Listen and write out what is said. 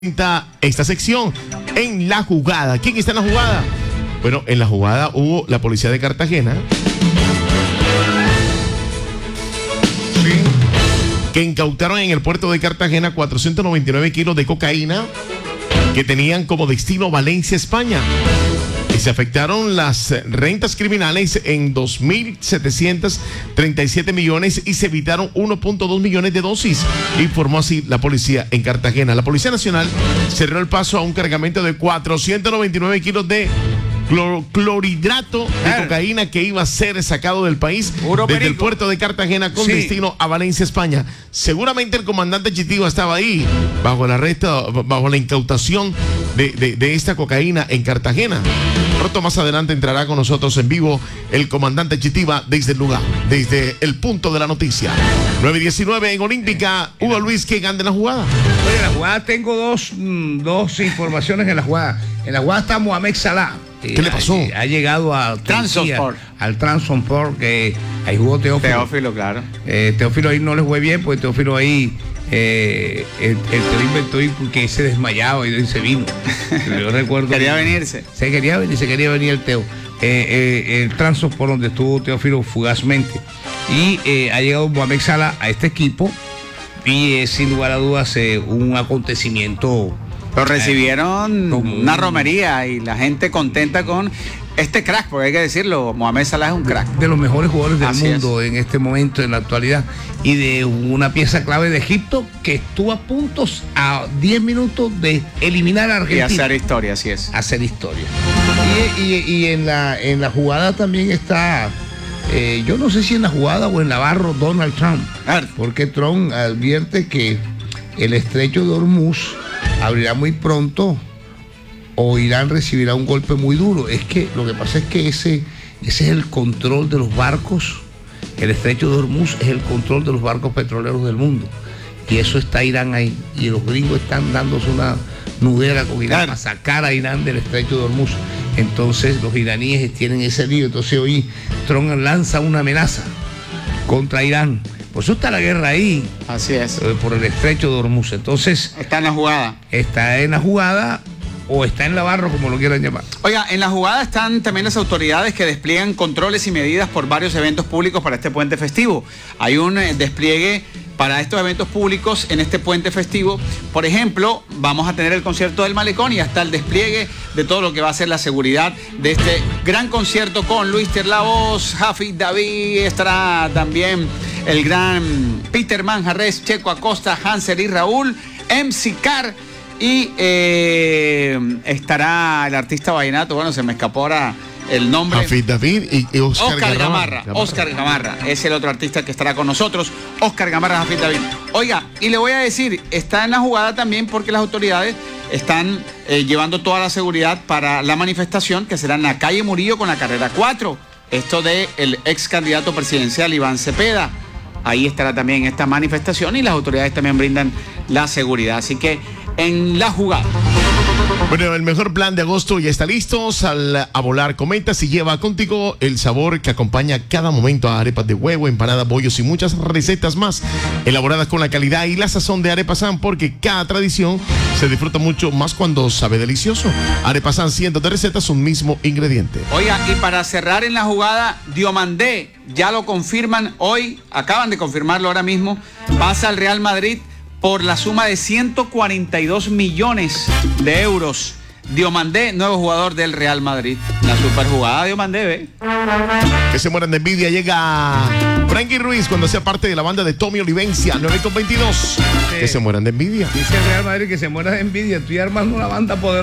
Esta sección en la jugada. ¿Quién está en la jugada? Bueno, en la jugada hubo la policía de Cartagena, que incautaron en el puerto de Cartagena 499 kilos de cocaína que tenían como destino Valencia, España. Y se afectaron las rentas criminales en 2.737 millones y se evitaron 1.2 millones de dosis, informó así la policía en Cartagena. La Policía Nacional cerró el paso a un cargamento de 499 kilos de clorhidrato de cocaína que iba a ser sacado del país desde el puerto de Cartagena con destino a Valencia, España. Seguramente el comandante Chitiva estaba ahí bajo el arresto, bajo la incautación de esta cocaína en Cartagena. Pronto más adelante entrará con nosotros en vivo el comandante Chitiva desde el lugar, desde el punto de la noticia. 9:19 en Olímpica. Hugo Luis, ¿quién anda en la jugada? Oye, en la jugada tengo dos informaciones en la jugada. En la jugada está Mohamed Salah. ¿Qué le pasó? Ha llegado al Trabzonspor, que ahí jugó Teófilo. Claro. Teófilo ahí no le fue bien, pues Teófilo ahí el Teo inventó que se desmayaba y se vino. Yo recuerdo. Quería venirse. Se quería venir el Teo. El Trabzonspor, donde estuvo Teófilo fugazmente. Y ha llegado Mohamed Salah a este equipo y es sin lugar a dudas un acontecimiento. Lo recibieron una romería y la gente contenta con este crack, porque hay que decirlo, Mohamed Salah es un crack. De los mejores jugadores del Así mundo en este momento, en la actualidad, y de una pieza clave de Egipto que estuvo a puntos a 10 minutos de eliminar a Argentina. Y hacer historia, así es. Hacer historia. Y en la jugada también está, yo no sé si en la jugada o en la barra Donald Trump, porque Trump advierte que el estrecho de Hormuz abrirá muy pronto o Irán recibirá un golpe muy duro. Es que lo que pasa es que ese es el control de los barcos. El estrecho de Hormuz es el control de los barcos petroleros del mundo. Y eso está Irán ahí. Y los gringos están dándose una nudera con Irán para sacar a Irán del estrecho de Hormuz. Entonces los iraníes tienen ese lío. Entonces hoy Trump lanza una amenaza contra Irán. Por eso está la guerra ahí. Así es. Por el estrecho de Hormuz. Entonces. Está en la jugada. Está en la jugada o está en la barra, como lo quieran llamar. Oiga, en la jugada están también las autoridades que despliegan controles y medidas por varios eventos públicos para este puente festivo. Hay un despliegue para estos eventos públicos en este puente festivo. Por ejemplo, vamos a tener el concierto del Malecón y hasta el despliegue de todo lo que va a ser la seguridad de este gran concierto con Luis Terlavos, Jafid David, estará también el gran Peter Manjarres, Checo Acosta, Hansel y Raúl, MC Car y estará el artista vallenato, bueno, se me escapó ahora el nombre. Jafid David y Oscar Gamarra. Oscar Gamarra es el otro artista que estará con nosotros. Oscar Gamarra, Jafid David. Oiga, y le voy a decir, está en la jugada también porque las autoridades están llevando toda la seguridad para la manifestación que será en la calle Murillo con la carrera 4. Esto de el ex candidato presidencial Iván Cepeda. Ahí estará también esta manifestación y las autoridades también brindan la seguridad. Así que en la jugada. Bueno, el mejor plan de agosto ya está listo. Sal a volar cometas y lleva contigo el sabor que acompaña cada momento a arepas de huevo, empanadas, bollos y muchas recetas más elaboradas con la calidad y la sazón de Arepa San, porque cada tradición se disfruta mucho más cuando sabe delicioso. Arepa San, cientos de recetas, un mismo ingrediente. Oiga, y para cerrar en la jugada, Diomandé, ya lo confirman hoy, acaban de confirmarlo ahora mismo, pasa al Real Madrid por la suma de 142 millones de euros. Diomandé, nuevo jugador del Real Madrid. La super jugada de Diomandé, ¿ve? Que se mueran de envidia. Llega Frankie Ruiz cuando sea parte de la banda de Tommy Olivencia, 9:22. Que se mueran de envidia. Dice el Real Madrid que se muera de envidia. Estoy armando una banda poderosa.